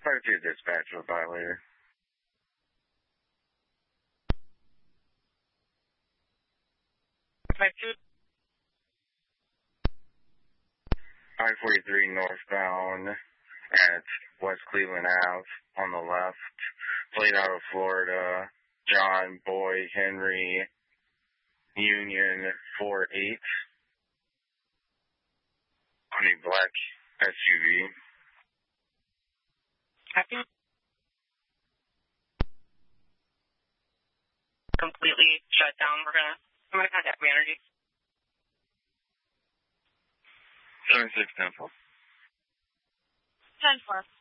Fire 2 dispatch with violator. Fire 2. I-43 northbound at West Cleveland Ave on the left. Plate out of Florida. John Boy Henry Union 48. On a black SUV. Copy. Completely shut down. I'm gonna contact Energy. 7610. 10-4.